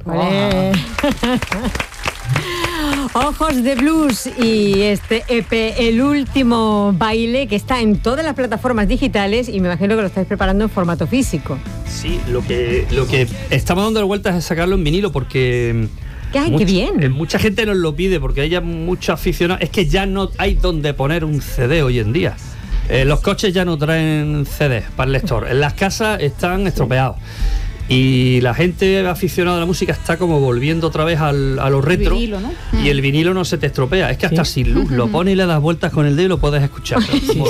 ¡Olé! Ojos de Blues y este EP, El Último Baile, que está en todas las plataformas digitales y me imagino que lo estáis preparando en formato físico. Sí, lo que estamos dando vueltas es sacarlo en vinilo porque... ¡Ay, qué bien! Mucha gente nos lo pide porque hay muchos aficionados. Es que ya no hay donde poner un CD hoy en día. Los coches ya no traen CDs para el lector. En las casas están estropeados. Y la gente aficionada a la música está como volviendo otra vez a los retro. El vinilo, ¿no? Y el vinilo no se te estropea. Es que hasta sin luz lo pones y le das vueltas con el dedo y lo puedes escuchar.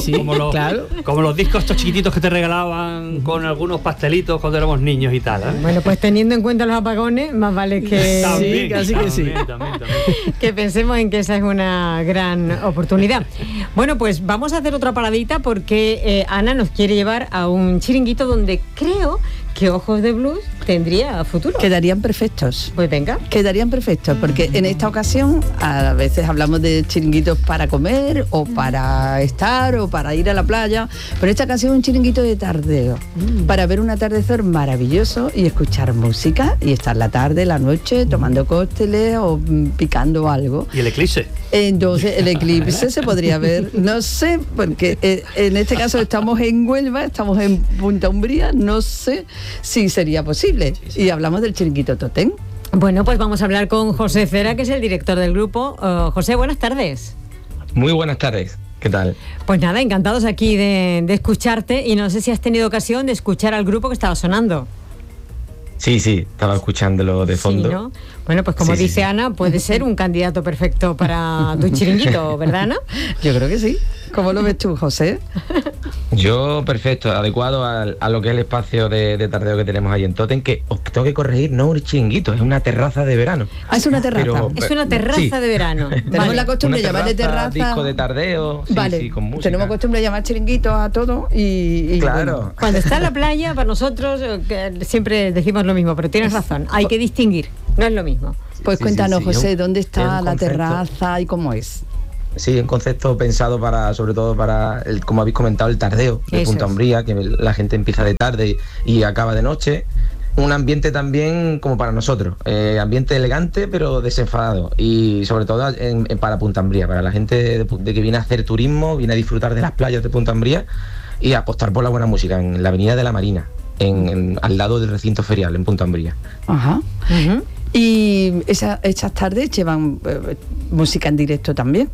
Como los discos estos chiquititos que te regalaban con algunos pastelitos cuando éramos niños y tal, ¿eh? Bueno, pues teniendo en cuenta los apagones, más vale que también, casi que sí. También. Que pensemos en que esa es una gran oportunidad. Bueno, pues vamos a hacer otra paradita porque Ana nos quiere llevar a un chiringuito donde creo que Ojos de Blues tendría futuro. Quedarían perfectos. Pues venga. Quedarían perfectos, porque en esta ocasión a veces hablamos de chiringuitos para comer o para estar o para ir a la playa, pero en esta ocasión un chiringuito de tardeo, para ver un atardecer maravilloso y escuchar música y estar la tarde, la noche, tomando cócteles o picando algo. ¿Y el eclipse? Entonces el eclipse se podría ver, no sé, porque en este caso estamos en Huelva, estamos en Punta Umbría, no sé si sería posible. Sí. Y hablamos del chiringuito Tótem. Bueno, pues vamos a hablar con José Cera, que es el director del grupo. José, buenas tardes. Muy buenas tardes. ¿Qué tal? Pues nada, encantados aquí de escucharte y no sé si has tenido ocasión de escuchar al grupo que estaba sonando. Sí, estaba escuchándolo de fondo. Sí, ¿no? Bueno, pues como dice Ana, puede ser un candidato perfecto para tu chiringuito, ¿verdad, Ana? Yo creo que sí. ¿Cómo lo ves tú, José? Yo, perfecto, adecuado a lo que es el espacio de tardeo que tenemos ahí en Tótem, que os tengo que corregir, no un chiringuito, es una terraza de verano. Ah, es una terraza. Es una terraza de verano. Tenemos la costumbre de llamarle terraza. Disco de tardeo, vale. Con música. Tenemos costumbre de llamar chiringuitos a todo y claro. Bueno. Cuando está en la playa, para nosotros siempre decimos lo mismo, pero tienes razón, hay que distinguir, no es lo mismo. Pues cuéntanos, José, ¿dónde está la terraza y cómo es? Sí, un concepto pensado sobre todo para, como habéis comentado, el tardeo de Punta Umbría, que la gente empieza de tarde y acaba de noche. Un ambiente también como para nosotros, ambiente elegante pero desenfadado y sobre todo para Punta Umbría, para la gente de que viene a hacer turismo, viene a disfrutar de las playas de Punta Umbría y a apostar por la buena música en la Avenida de la Marina, al lado del recinto ferial en Punta Umbría. Ajá. Uh-huh. Y esas tardes llevan música en directo también.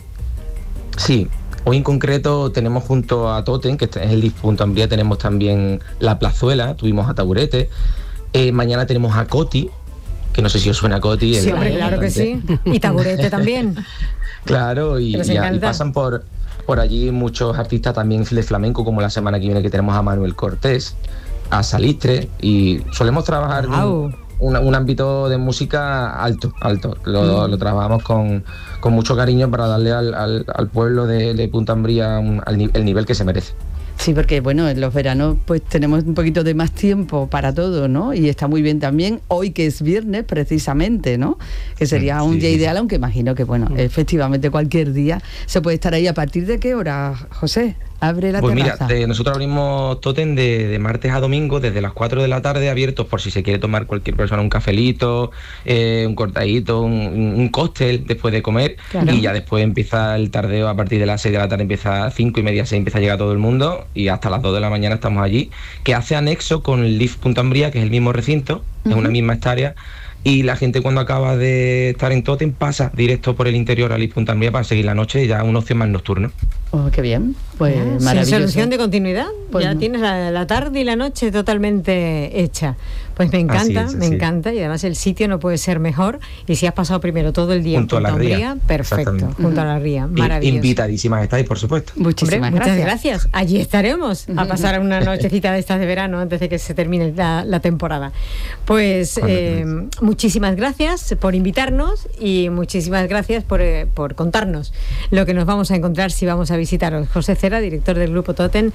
Sí, hoy en concreto tenemos junto a Tótem, que es el Live Punta Umbría, tenemos también La Plazuela, tuvimos a Taburete, mañana tenemos a Coti, que no sé si os suena a Coti. Sí, hombre, claro que sí, y Taburete también. Claro, y pasan por allí muchos artistas también de flamenco, como la semana que viene que tenemos a Manuel Cortés, a Salistre, y solemos trabajar un ámbito de música alto. Lo trabajamos con mucho cariño para darle al pueblo de Punta Umbría el nivel que se merece. Sí, porque bueno, en los veranos pues tenemos un poquito de más tiempo para todo, ¿no? Y está muy bien también hoy que es viernes precisamente, ¿no? Que sería un día ideal, aunque imagino que bueno, efectivamente cualquier día se puede estar ahí. ¿A partir de qué hora, José? Abre la terraza. Mira, nosotros abrimos Tótem de martes a domingo desde las 4 de la tarde, abiertos por si se quiere tomar cualquier persona un cafelito, un cortadito, un cóctel después de comer. Claro. Y ya después empieza el tardeo a partir de las 6 de la tarde, empieza a 5:30, 6 empieza a llegar todo el mundo y hasta las 2 de la mañana estamos allí, que hace anexo con el Live Punta Umbría, que es el mismo recinto, es una misma hectárea. Y la gente cuando acaba de estar en Tótem pasa directo por el interior a Live Punta Umbría para seguir la noche y ya un ocio más nocturno. Oh, qué bien, pues maravilloso. Sin solución de continuidad, pues ya tienes la tarde y la noche totalmente hecha. Pues me encanta, me encanta, y además el sitio no puede ser mejor. Y si has pasado primero todo el día junto en Punta Umbría, perfecto, junto a la ría, maravilloso. Invitadísimas estáis, por supuesto. Muchísimas gracias. Allí estaremos a pasar una nochecita de estas de verano antes de que se termine la temporada. Pues muchísimas gracias por invitarnos y muchísimas gracias por contarnos lo que nos vamos a encontrar si vamos a visitaros. José Cera, director del grupo Tótem,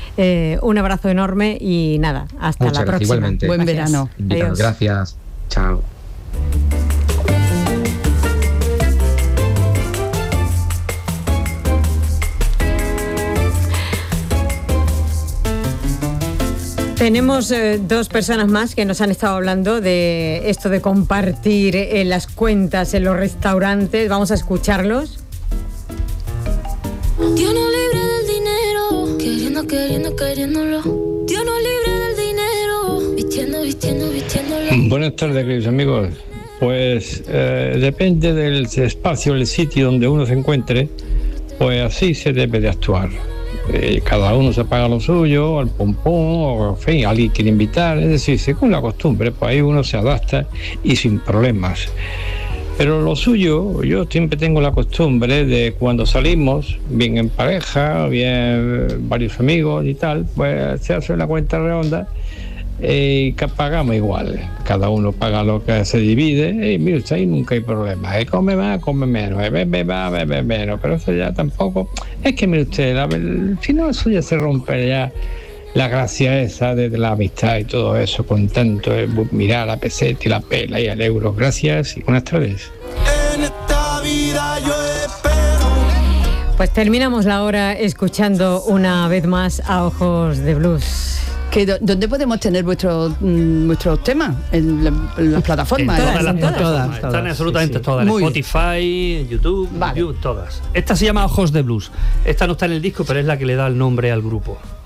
un abrazo enorme y nada, hasta la próxima. Igualmente. Buen verano. Adiós. Gracias. Chao. Tenemos dos personas más que nos han estado hablando de esto de compartir las cuentas en los restaurantes. Vamos a escucharlos. Dios no libre del dinero, queriéndolo. Dios no libre del dinero, vistiéndolo. Buenas tardes, queridos amigos. Pues depende del espacio, el sitio donde uno se encuentre, pues así se debe de actuar. Cada uno se paga lo suyo, al pompón, o en fin, alguien quiere invitar, es decir, según la costumbre, pues ahí uno se adapta y sin problemas. Pero lo suyo, yo siempre tengo la costumbre de cuando salimos, bien en pareja, bien varios amigos y tal, pues se hace una cuenta redonda y que pagamos igual. Cada uno paga lo que se divide y mire usted, ahí nunca hay problema. Come más, come menos, bebe más, bebe menos. Pero eso ya tampoco... Es que mire usted, si no, eso ya se rompe ya la gracia esa de la amistad y todo eso, con tanto mirar la peseta y la pela y el euro. Gracias y buenas tardes. En esta vida yo espero. Pues terminamos la hora escuchando una vez más a Ojos de Blues. ¿Dónde podemos tener vuestros temas? ¿En las plataformas? En todas las plataformas. Están absolutamente todas. En Spotify, YouTube, vale. todas. Esta se llama Ojos de Blues. Esta no está en el disco, pero es la que le da el nombre al grupo.